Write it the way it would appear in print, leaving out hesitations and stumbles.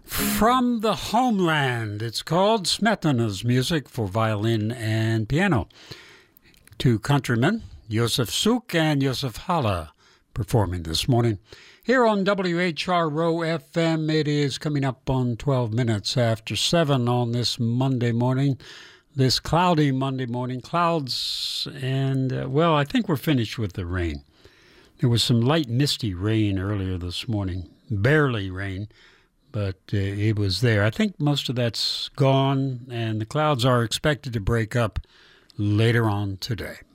From the Homeland, it's called Smetana's Music for Violin and Piano. Two countrymen, Josef Suk and Josef Hala, performing this morning. Here on WHRO FM, it is coming up on 12 minutes after 7 on this Monday morning, this cloudy Monday morning. Clouds and, I think we're finished with the rain. There was some light misty rain earlier this morning, barely rain, but it was there. I think most of that's gone, and the clouds are expected to break up later on today.